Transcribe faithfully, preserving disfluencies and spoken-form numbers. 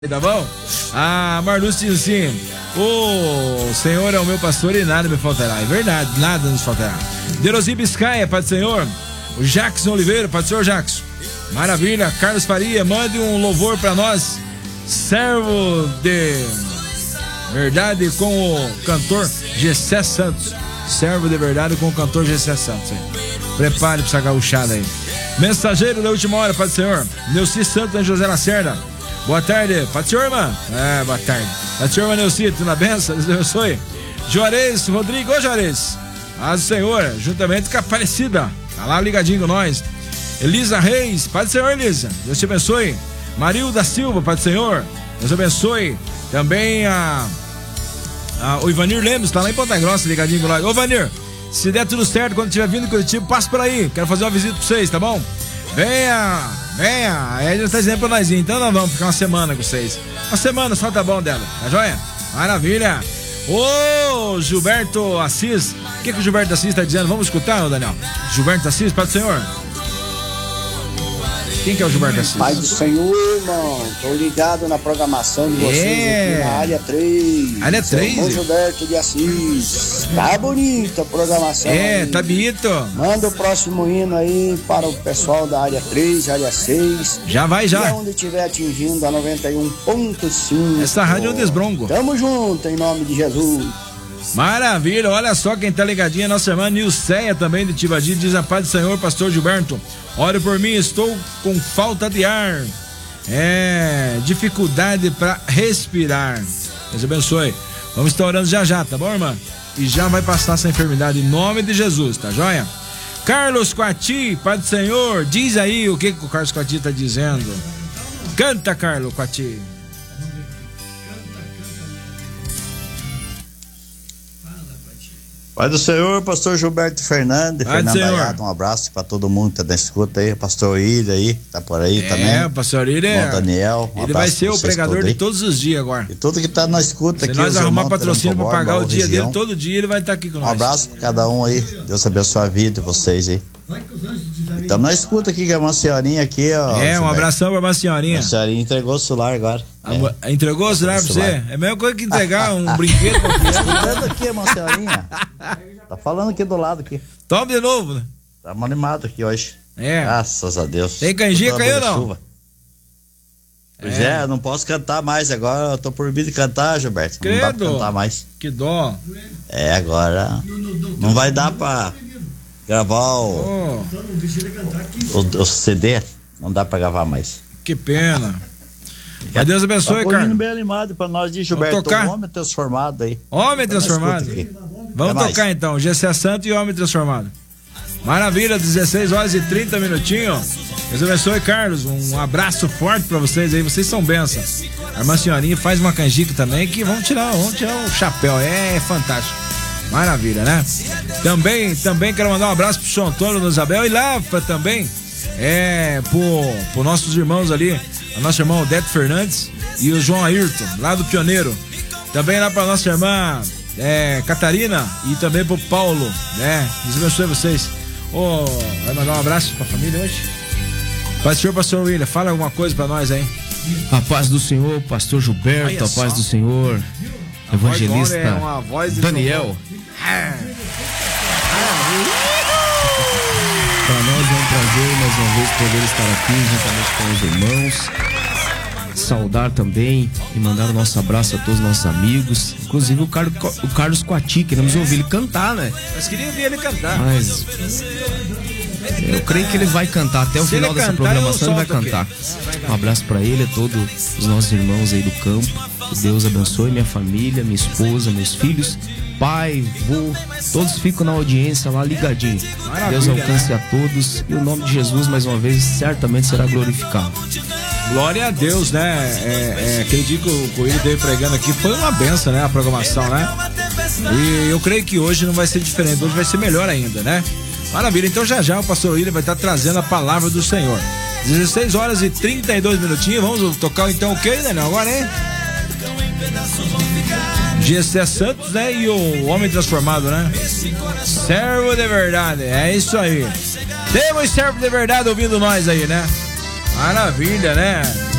Tá bom? Ah, Marluce diz assim: o Senhor é o meu pastor e nada me faltará. É verdade, nada nos faltará. Derosi Biscaia, Pai do Senhor. O Jackson Oliveira, Pai do Senhor Jackson. Maravilha. Carlos Faria, mande um louvor pra nós. Servo de verdade com o cantor Gessé Santos. Servo de verdade com o cantor Gessé Santos. Hein? Prepare pra essa gauchada aí. Mensageiro da última hora, Pai do Senhor. Neuci Santos, em José Lacerda. Boa tarde, Pai do Senhor, irmã. É, boa tarde. Pai do Senhor, irmã Neuci, tu na benção, Deus abençoe. Juarez Rodrigo, ô Juarez. Paz do Senhor, juntamente com a Aparecida. Tá lá ligadinho com nós. Elisa Reis, Pai do Senhor, Elisa. Deus te abençoe. Marilda Silva, Pai do Senhor. Deus abençoe. Também a, a o Ivanir Lemos, tá lá em Ponta Grossa, ligadinho com nós. Ô, Ivanir, se der tudo certo, quando estiver vindo em Curitiba, passa por aí. Quero fazer uma visita pra vocês, tá bom? Venha, venha. Aí ele tá dizendo pra nós ir. Então nós vamos ficar uma semana com vocês. Uma semana só tá bom dela, tá joia? Maravilha. Ô, Gilberto Assis. O que que o Gilberto Assis tá dizendo? Vamos escutar, ô Daniel? Gilberto Assis, Pai do Senhor. Quem que é o Gilberto Assis? Pai do Senhor, irmão. Tô ligado na programação de vocês é. aqui na área três. Área três? Sou Gilberto de Assis. Tá bonita a programação. É, aí. Tá bonito. Manda o próximo hino aí para o pessoal da área três, área seis. Já vai, já. E onde estiver atingindo a noventa e um ponto cinco. Essa rádio é um desbronco. Tamo junto, em nome de Jesus. Maravilha, olha só quem tá ligadinha, nossa irmã Nilceia também de Tibagi, diz a paz do Senhor, pastor Gilberto. Ore por mim, estou com falta de ar. É, dificuldade para respirar. Deus abençoe. Vamos estar orando já já, tá bom, irmã? E já vai passar essa enfermidade em nome de Jesus, tá joia? Carlos Quati, pai do Senhor, diz aí o que, que o Carlos Quati tá dizendo. Canta, Carlos Quati. Pai do Senhor, pastor Gilberto Fernandes, Pai Fernando Ayado, um abraço pra todo mundo que tá na escuta aí, pastor Ilha aí, tá por aí é, também. É, pastor Ilha é. Daniel, um ele vai ser o pregador de todos os dias agora. E tudo que tá na escuta Se aqui. Se nós arrumar patrocínio pra pagar o dia região. dele, todo dia ele vai estar aqui com nós. Um abraço pra cada um aí, Deus abençoe a vida de vocês aí. Estamos na escuta aqui, que é uma senhorinha aqui, ó. É, um abração pra uma senhorinha. A senhorinha entregou o celular agora. É. Entregou o celular pra você? É a mesma coisa que entregar um brinquedo pra você. Escutando aqui, uma senhorinha. Tá falando aqui do lado aqui. Toma de novo, né? Estamos animados aqui hoje. É. Graças a Deus. Tem canjica aí ou não? Chuva. Pois é. é, eu não posso cantar mais agora, eu tô proibido de cantar, Gilberto. Credo. Não dá pra cantar mais. Que dó. É, agora não vai dar pra gravar o, oh. o, o C D, não dá pra gravar mais. Que pena. Que Deus abençoe, tá cara. bem animado pra nós de Gilberto, um homem transformado aí. Homem transformado. Vamos Até tocar mais. Então, Gessé Santo e Homem Transformado. Maravilha, dezesseis horas e trinta minutinhos. Deus abençoe, Carlos. Um abraço forte pra vocês aí, vocês são bênçãos. A irmã senhorinha faz uma canjica também que vamos tirar, vamos tirar o chapéu, é, é fantástico. Maravilha, né? Também, também quero mandar um abraço pro São Antônio do Isabel e lá pra, também é, pro, pro nossos irmãos ali, a nossa irmã Odete Fernandes e o João Ayrton, lá do Pioneiro. Também lá pra nossa irmã é, Catarina e também pro Paulo, né? Deus abençoe vocês. Oh, vai mandar um abraço pra família hoje? Pai do Senhor, pastor William, fala alguma coisa pra nós aí. A paz do Senhor, pastor Gilberto, a paz do Senhor, a evangelista é uma voz de Daniel. É. Para nós é um prazer mais uma vez poder estar aqui juntamente com os irmãos, saudar também e mandar o nosso abraço a todos os nossos amigos, inclusive o Carlos, o Carlos Quati, queremos ouvir ele cantar, né? Mas queria ver ele cantar. Mas eu creio que ele vai cantar até o Se final dessa cantar, programação, ele vai cantar. Um abraço para ele, a todos os nossos irmãos aí do campo. Que Deus abençoe minha família, minha esposa, meus filhos, pai, vô, todos ficam na audiência lá ligadinho. Maravilha, Deus alcance, né? A todos e o nome de Jesus mais uma vez certamente será glorificado. Glória a Deus, né? É, é, aquele dia que o Coelho veio pregando aqui foi uma benção, né? A programação, né? E eu creio que hoje não vai ser diferente, hoje vai ser melhor ainda, né? Maravilha, então já já o pastor William vai estar trazendo a palavra do Senhor. dezesseis horas e trinta e dois minutinhos, vamos tocar então o que, Daniel? Agora, hein? Gessé Santos, né? E o Homem Transformado, né? Servo de verdade, é isso aí. Temos servo de verdade ouvindo nós aí, né? Maravilha, né?